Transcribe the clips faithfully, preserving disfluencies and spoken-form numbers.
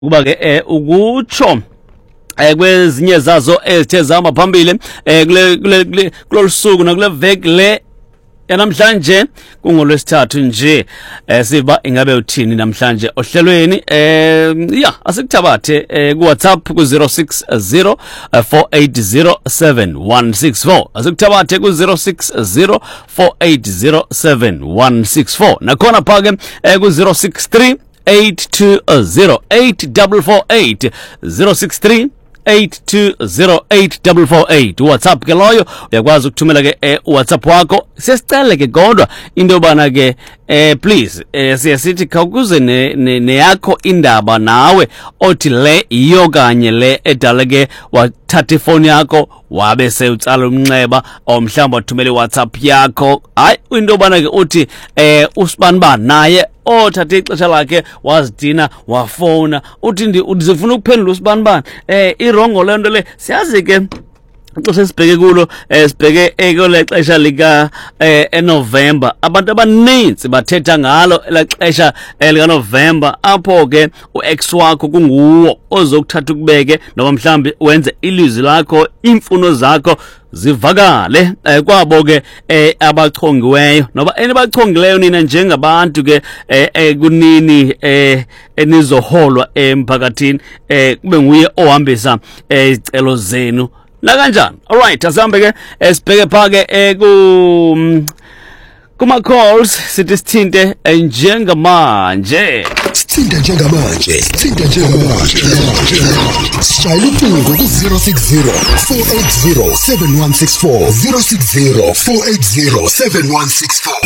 kuba ke ukutsho eh kwezinye zazo ezithe zama phambili eh kule kulolusuku nakule veki le yanamhlanje kungolwesithathu nje eh siba ingabe uthini namhlanje ohlelweni eh ya asikuthabathe eh ku WhatsApp ku zero six zero four eight zero seven one six four asikuthabathe ku zero six zero four eight zero seven one six four nakhona phake eh ku zero six three eight two zero eight four four eight zero six three eight two zero eight four four eight WhatsApp ke loyo uyakwazi ukuthumela ke eh, WhatsApp wakho sesicela ke kodwa into bana ke eh please eh siyasithi khawukuze ne, ne, ne yakho indaba nawe othi le iyo kanye le edala ke wathatha ifoni yakho wabe sewutsala umnxeba omhlamba wathumela iWhatsApp yakho hayi into bana ke uthi eh usibanibani naye othathe ixesha lakhe wazidina wafona uthi ndizifuna ukuphendula usibanibani eh irongo lento le siyazi ke xa sibheke kulo sibheke ekole xesha lika eNovember abantu abaninzi bathetha ngalo elexesha lika November apho ke uex wakho kunguwo ozokuthatha ukubeke noma mhlambi wenze ilizwi lakho imfuno zakho zivakale kwabo ke abachongiweyo noba enibachongileyo nina njengabantu ke kunini enizoholwa emphakathini kube nguye ohambisa izicelo zenu la kanjani. All right, asambe ke sibheke phake eku kuma calls sithi sithinte njengamanje sithinte njengamanje sithinte njengamanje shayela ucingo ku zero six zero four eight zero seven one six four zero six zero four eight zero seven one six four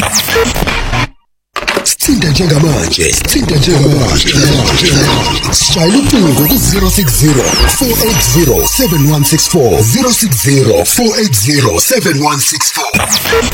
sithinte njengamanje sithinte njengamanje shayela ucingo ku zero six zero four eight zero seven one six four zero six zero four eight zero seven one six four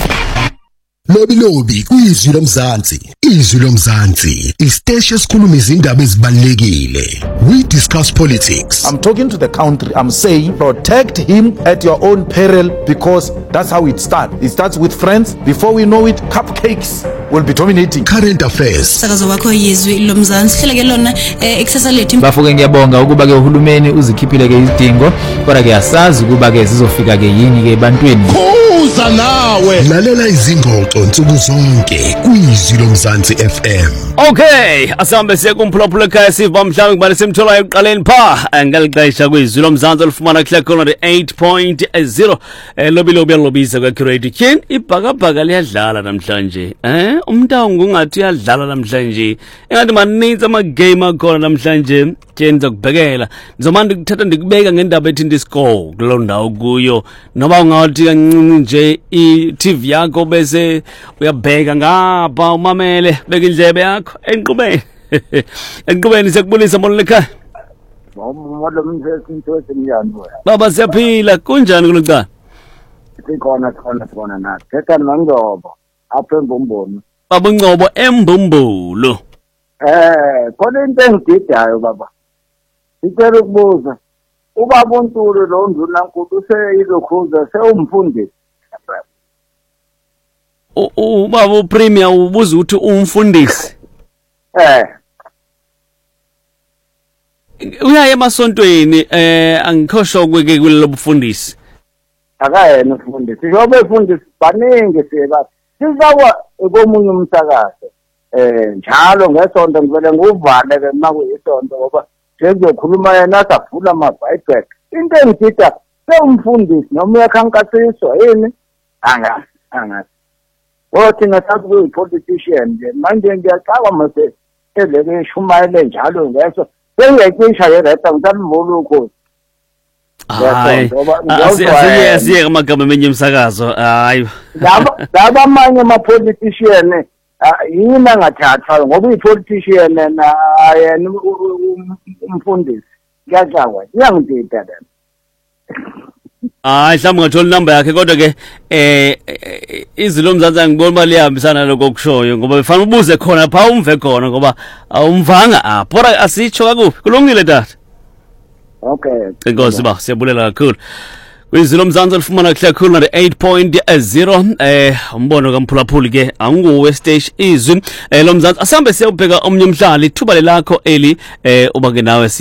Lobi lobi kuyizwi lomzansi izwi lomzansi isiteshi esikhuluma izindaba ezibalekile we discuss politics. I'm talking to the country. I'm saying protect him at your own peril because that's how it starts. It starts with friends. Before we know it, cupcakes will be dominating. Current affairs. Sakazo wakho yizwi lomzansi hleleke lona eksesa lethu. Bafuke ngiyabonga ukuba ke uhulumeni uzikhiphile ke izidingo kodwa ke asazi ukuba ke zizofika ke yini ke ebantwini. Kuza nawe lalela izingxoxo nsuku zonke kuyizwi lomzansi F M. Okay, asambe siyakumphulaphula ekhaya siva mhlawumbe kubale semthola eqaleni pha ngalixesha kwizwi lomzansi olufumana kuhle khona eight point zero lobi lobi yalobisa kweCreate King ibhakabhaka liyadlala namhlanje eh umntangu ungathi uyadlala namhlanje engathi maninzi ama game akhona namhlanje kenza kubhekela ngizomanda ukuthatha ndikubeka ngendaba ethi ndiscore kulo ndawo kuyo noma ungathi kancinci nje i-T V yakho bese uyabheka ngapha umamele beka indlebe yakho enqubeni enqubeni sekubulisa molele ekhaya Modlo mfesi mfesi njani wena baba siyaphila kunjani kulocala sikhona khona khona na thetha nangcobo apha embombolo baba Ngcobo embombolo eh khona into engididayo baba sicela ukubuza ubaba uNtuli lo nduna nkulu useyilokhuza sewumfundisi ubaba uPremier ubuza ukuthi umfundisi eh uyaye emasontweni eh angikhosho kweke kulelo bufundisi akayena umfundisi njobe efundisi baningi siyeba sizawa komunye umsakazo eh njalo ngesonto ngivele nguvale ke makuyisonto ngoba ngizokhuluma yena asavula amabhayibheli into engithithi sewumfundisi noma uyakhankasiswa yini anga anga othi ngasathi kuyipolitician nje manje ngiyacaba mase eleke ishumayele njalo ngeso sengiyayisha yereta ngitamvula ukhozi hayi asiye asiye amagama emenye umsakazo hayi laba laba amanye ama-politician yini angathathwa ngoba i-politician na yena umfundisi ngiyacaba iyangidida lena hayi mhlawumbe ngathola inamba yakhe kodwa ke eh izwi lomzansi angibona mali ihambisana lokho kushoyo ngoba befana ubuze khona pha umve khona ngoba awumvanga apho ora asitsho kakuphi kulungile tata okay inkosi ba siyabulela kakhulu Kwizilo Mzansi olifumana kuhle kakhulu na eight point zero eh umbono kamphulaphuli ke anguwe stage izwi eh lo Mzansi asambe siyobheka omnye umdlali ithuba lakho eli eh uba ke nawe